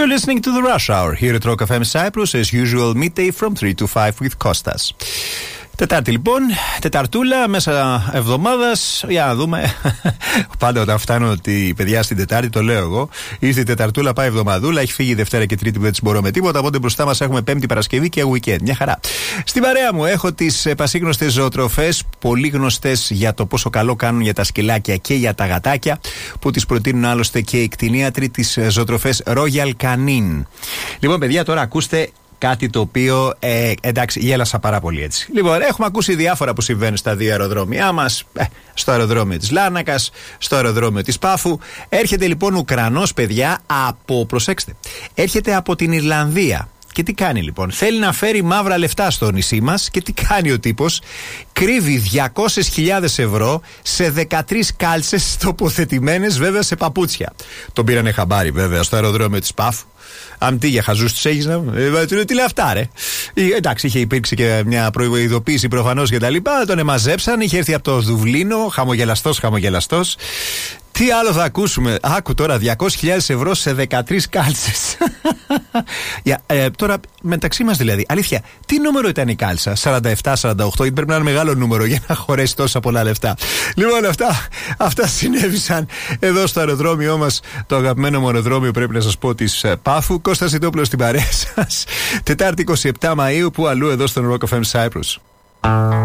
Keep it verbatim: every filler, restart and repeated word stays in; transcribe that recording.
You're listening to the Rush Hour here at Rock εφ εμ Cyprus, as usual, midday from three to five with Kostas. Τετάρτη λοιπόν, Τεταρτούλα, μέσα εβδομάδας. Για να δούμε. Πάντα όταν φτάνω τη παιδιά στην Τετάρτη, το λέω εγώ. Ήρθε η Τεταρτούλα, πάει εβδομαδούλα. Έχει φύγει η Δευτέρα και Τρίτη που δεν τις μπορώ με τίποτα. Οπότε μπροστά μας έχουμε Πέμπτη, Παρασκευή και weekend. Μια χαρά. Στην παρέα μου έχω τις πασίγνωστες ζωοτροφές, πολύ γνωστές για το πόσο καλό κάνουν για τα σκυλάκια και για τα γατάκια, που τις προτείνουν άλλωστε και οι κτηνίατροι, τις ζωοτροφές Royal Canin. Λοιπόν, παιδιά, τώρα ακούστε. Κάτι το οποίο, ε, εντάξει, γέλασα πάρα πολύ έτσι. Λοιπόν, έχουμε ακούσει διάφορα που συμβαίνουν στα δύο αεροδρόμια μας. Ε, στο αεροδρόμιο της Λάρνακας, στο αεροδρόμιο της Πάφου. Έρχεται λοιπόν Ουκρανός, παιδιά, από, προσέξτε, έρχεται από την Ιρλανδία. Και τι κάνει λοιπόν? Θέλει να φέρει μαύρα λεφτά στο νησί μας. Και τι κάνει ο τύπος? Κρύβει διακόσιες χιλιάδες ευρώ σε δεκατρείς κάλτσες τοποθετημένες βέβαια σε παπούτσια. Τον πήρανε χαμπάρι βέβαια στο αεροδρόμιο της Πάφου. Αν τι για χαζούς τους έχεις να. Ε, τι λέει αυτά, ρε. Ε, εντάξει, είχε υπήρξει και μια προειδοποίηση προφανώς και τα λοιπά. Τον εμαζέψαν, είχε έρθει από το Δουβλίνο, χαμογελαστός, χαμογελαστός. Τι άλλο θα ακούσουμε? Άκου τώρα, διακόσιες χιλιάδες ευρώ σε δεκατρείς κάλτσες. ε, τώρα, μεταξύ μας δηλαδή, αλήθεια, τι νούμερο ήταν η κάλτσα? σαράντα επτά σαράντα οκτώ, ή πρέπει να είναι μεγάλο νούμερο για να χωρέσει τόσα πολλά λεφτά. Λοιπόν, αυτά, αυτά συνέβησαν εδώ στο αεροδρόμιό μας, το αγαπημένο μου αεροδρόμιο, πρέπει να σας πω, της Πάφου. Κώστας Σιτόπουλος στην παρέα σας. Τετάρτη εικοστή εβδόμη Μαΐου, που αλλού εδώ στον Rock εφ εμ Cyprus.